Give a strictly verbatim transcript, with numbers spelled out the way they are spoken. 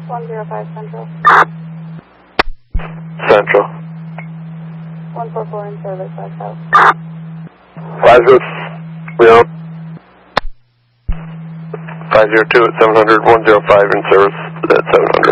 one zero five Central. Central. one four four in service, that's out. five zero, yeah. five zero two at seven hundred, one zero five in service at seven hundred.